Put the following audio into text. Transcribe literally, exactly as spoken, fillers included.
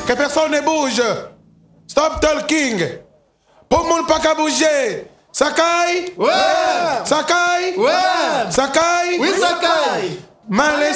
Que personne ne bouge. Stop talking. Pour le monde pas qu'à bouger. Sakai? Ouais! Sakai? Ouais! Sakai? Oui, Sakai! Malais